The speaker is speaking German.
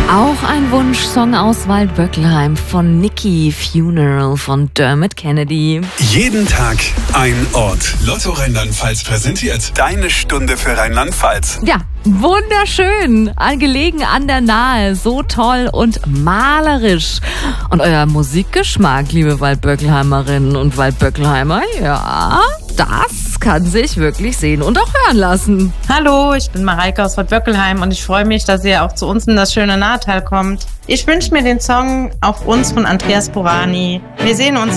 Auch ein Wunschsong aus Waldböckelheim von Nikki, Funeral von Dermot Kennedy. Jeden Tag ein Ort. Lotto Rheinland-Pfalz präsentiert deine Stunde für Rheinland-Pfalz. Ja, wunderschön, gelegen an der Nahe, so toll und malerisch. Und euer Musikgeschmack, liebe Waldböckelheimerinnen und Waldböckelheimer, ja, das kann sich wirklich sehen und auch hören lassen. Hallo, ich bin Mareike aus Waldböckelheim und ich freue mich, dass ihr auch zu uns in das schöne Nahetal kommt. Ich wünsche mir den Song Auf uns von Andreas Burani. Wir sehen uns